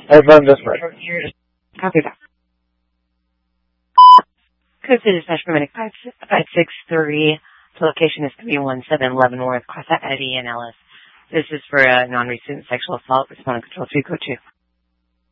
Phone dispatch. Copy that. Code City Dispatch Paramedic 563. The location is 31711 North, Cross Eddie and Ellis. This is for a non-recent sexual assault. Responding control 2, code 2.